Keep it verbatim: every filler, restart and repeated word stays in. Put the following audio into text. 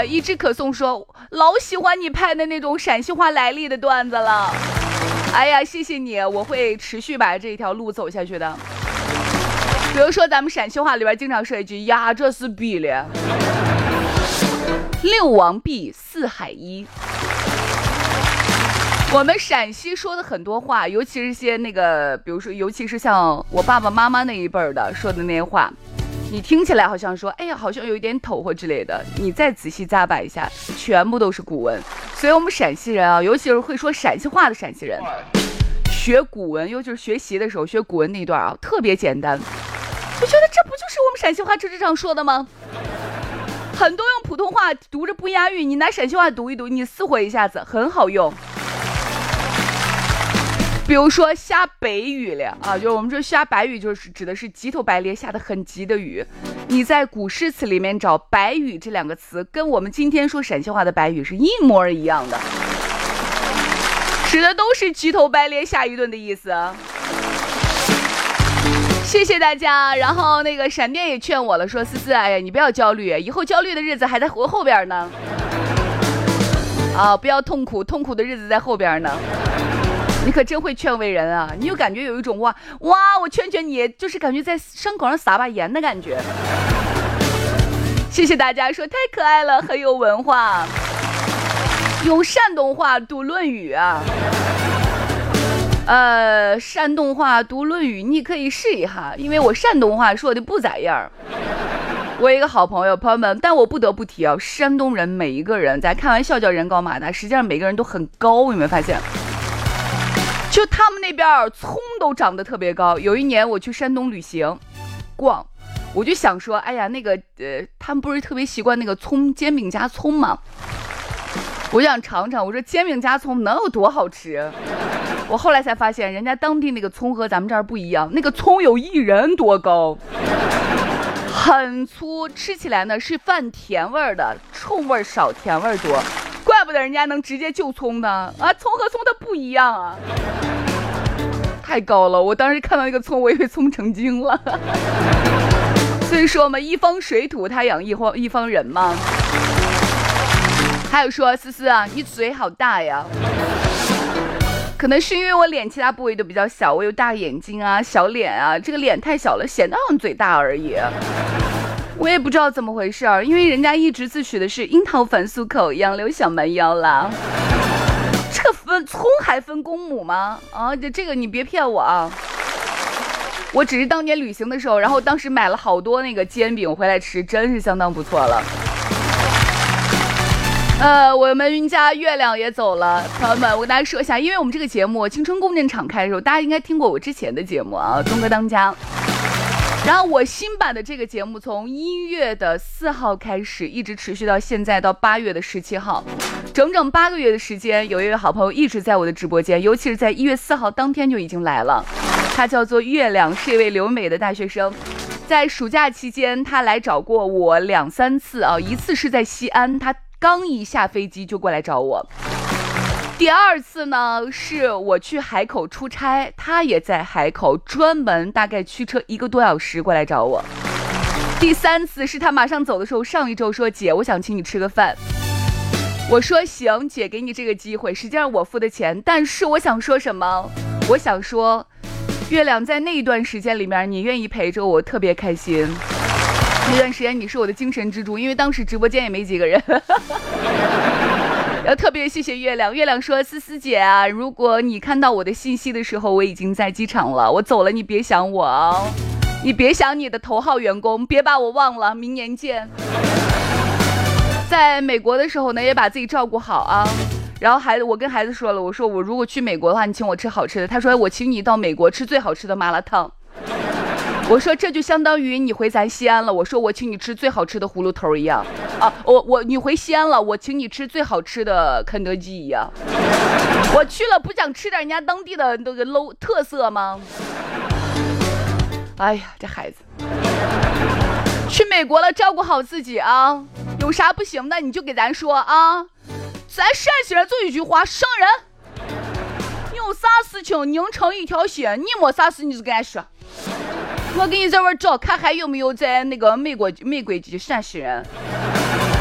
呃，一只可颂说，老喜欢你拍的那种陕西话来历的段子了。哎呀，谢谢你，我会持续把这条路走下去的。比如说咱们陕西话里边经常说一句呀，这是逼了。六王毕，四海一。我们陕西说的很多话，尤其是些那个，比如说，尤其是像我爸爸妈妈那一辈儿的说的那些话，你听起来好像说，哎呀，好像有一点头或之类的，你再仔细咂巴一下，全部都是古文。所以我们陕西人啊，尤其是会说陕西话的陕西人，学古文，尤其是学习的时候学古文那段啊，特别简单。我觉得这不就是我们陕西话这上说的吗？很多用普通话读着不押韵，你拿陕西话读一读，你思回一下子，很好用。比如说下白雨了啊，就是我们说下白雨，就是指的是急头白咧，下得很急的雨。你在古诗词里面找白雨这两个词，跟我们今天说陕西话的白雨是一模一样的，指的都是急头白咧下一顿的意思啊。谢谢大家。然后那个闪电也劝我了，说思思，哎呀，你不要焦虑，以后焦虑的日子还在后后边呢。啊，不要痛苦，痛苦的日子在后边呢。你可真会劝慰人啊！你就感觉有一种哇哇，我劝劝你，就是感觉在伤口上撒把盐的感觉。谢谢大家说太可爱了，很有文化。用山东话读《论语》啊，呃，山东话读《论语》，你可以试一下，因为我山东话说的不咋样。我有一个好朋友，朋友们，但我不得不提啊，山东人每一个人，咱开玩笑叫人高马大，实际上每个人都很高，有没有发现？就他们那边葱都长得特别高。有一年我去山东旅行逛，我就想说，哎呀，那个呃，他们不是特别习惯那个葱煎饼加葱吗？我就想尝尝，我说煎饼加葱能有多好吃？我后来才发现，人家当地那个葱和咱们这儿不一样，那个葱有一人多高，很粗，吃起来呢是泛甜味的，冲味少，甜味多。怪不得人家能直接就葱的啊，葱和葱它不一样啊，太高了！我当时看到那个葱，我以为葱成精了。所以说嘛，一方水土它养一方一方人嘛。还有说思思啊，你嘴好大呀，可能是因为我脸其他部位都比较小，我有大眼睛啊、小脸啊，这个脸太小了，显得好像嘴大而已。我也不知道怎么回事儿，因为人家一直自诩的是樱桃粉漱口，杨柳小蛮腰啦。这个分葱还分公母吗？啊，这这个你别骗我啊！我只是当年旅行的时候，然后当时买了好多那个煎饼回来吃，真是相当不错了。呃，我们家月亮也走了，朋友们，我跟大家说一下，因为我们这个节目青春共振场开的时候，大家应该听过我之前的节目啊，东哥当家。然后我新版的这个节目从一月的四号开始，一直持续到现在到八月的十七号，整整八个月的时间。有一位好朋友一直在我的直播间，尤其是在一月四号当天就已经来了。他叫做月亮，是一位留美的大学生。在暑假期间，他来找过我两三次啊，一次是在西安，他刚一下飞机就过来找我。第二次呢，是我去海口出差，他也在海口，专门大概驱车一个多小时过来找我。第三次是他马上走的时候，上一周说姐，我想请你吃个饭。我说行，姐给你这个机会，实际上我付的钱，但是我想说什么？我想说，月亮在那一段时间里面，你愿意陪着我，特别开心。那段时间你是我的精神支柱，因为当时直播间也没几个人。要特别谢谢月亮，月亮说思思姐啊，如果你看到我的信息的时候，我已经在机场了，我走了，你别想我哦，你别想你的头号员工，别把我忘了，明年见。在美国的时候呢，也把自己照顾好啊。然后孩子，我跟孩子说了，我说我如果去美国的话，你请我吃好吃的。他说我请你到美国吃最好吃的麻辣烫。我说这就相当于你回咱西安了，我说我请你吃最好吃的葫芦头一样啊，我我你回西安了，我请你吃最好吃的肯德基一样。我去了不想吃点人家当地的那个 low 特色吗？哎呀，这孩子去美国了，照顾好自己啊，有啥不行的你就给咱说啊。咱陕西人就一句话，生人你有啥事情拧成一条线，你没啥事你就跟俺说，我给你在这找看还有没有在那个美国美国籍陕西人。